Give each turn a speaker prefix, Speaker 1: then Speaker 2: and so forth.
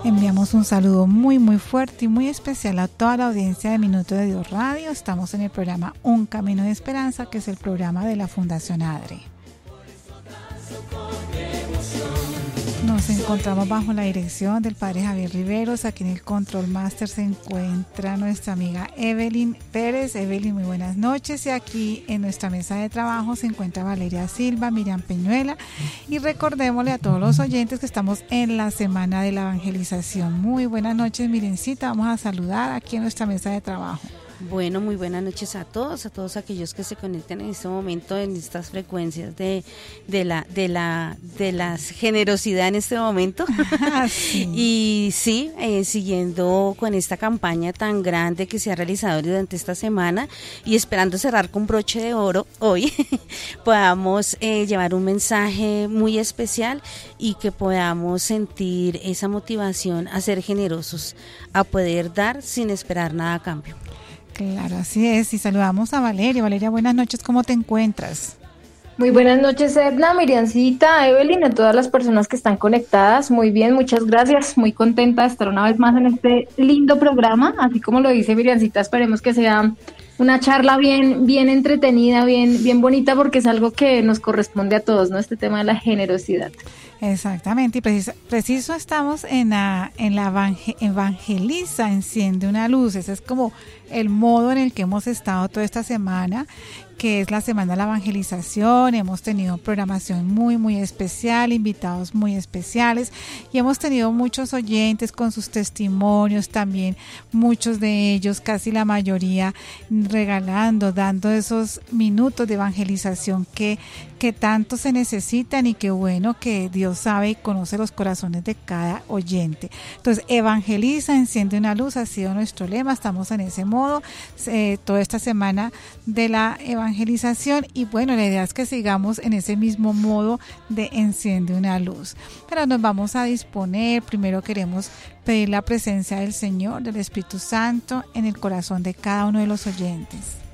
Speaker 1: Enviamos un saludo muy muy fuerte y muy especial a toda la audiencia de Minuto de Dios Radio. Estamos en el programa Un Camino de Esperanza, que es el programa de la Fundación ADRE. Nos encontramos bajo la dirección del Padre Javier Riveros. Aquí en el Control Master se encuentra nuestra amiga Evelyn Pérez. Evelyn, muy buenas noches. Y aquí en nuestra mesa de trabajo se encuentra Valeria Silva, Miriam Peñuela. Y recordémosle a todos los oyentes que estamos en la Semana de la Evangelización. Muy buenas noches, Mirencita. Vamos a saludar aquí en nuestra mesa de trabajo.
Speaker 2: Bueno, muy buenas noches a todos aquellos que se conectan en este momento en estas frecuencias de la generosidad en este momento. Sí. Y sí, siguiendo con esta campaña tan grande que se ha realizado durante esta semana y esperando cerrar con broche de oro hoy, podamos llevar un mensaje muy especial y que podamos sentir esa motivación a ser generosos, a poder dar sin esperar nada a cambio.
Speaker 1: Claro, así es. Y saludamos a Valeria. Valeria, buenas noches, ¿cómo te encuentras?
Speaker 3: Muy buenas noches, Edna, Miriancita, Evelyn, a todas las personas que están conectadas. Muy bien, muchas gracias. Muy contenta de estar una vez más en este lindo programa. Así como lo dice Miriancita, esperemos que sea una charla bien entretenida, bien bonita, porque es algo que nos corresponde a todos, ¿no? Este tema de la generosidad.
Speaker 1: Exactamente, y preciso estamos en la evangeliza, enciende una luz. Ese es como el modo en el que hemos estado toda esta semana, que es la Semana de la Evangelización. Hemos tenido programación muy muy especial, invitados muy especiales, y hemos tenido muchos oyentes con sus testimonios también, muchos de ellos, casi la mayoría, dando esos minutos de evangelización que tanto se necesitan, y que bueno que Dios sabe y conoce los corazones de cada oyente. Entonces, evangeliza, enciende una luz, ha sido nuestro lema. Estamos en ese modo toda esta semana de la evangelización, y bueno, la idea es que sigamos en ese mismo modo de enciende una luz. Pero nos vamos a disponer. Primero queremos pedir la presencia del Señor, del Espíritu Santo, en el corazón de cada uno de los oyentes.